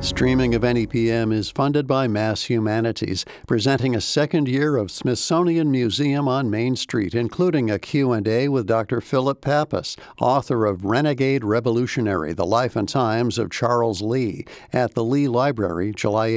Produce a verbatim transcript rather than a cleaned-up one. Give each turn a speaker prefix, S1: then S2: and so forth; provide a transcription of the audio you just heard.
S1: Streaming of N E P M is funded by Mass Humanities, presenting a second year of Smithsonian Museum on Main Street, including a Q and A with Doctor Philip Pappas, author of Renegade Revolutionary, The Life and Times of Charles Lee, at the Lee Library, July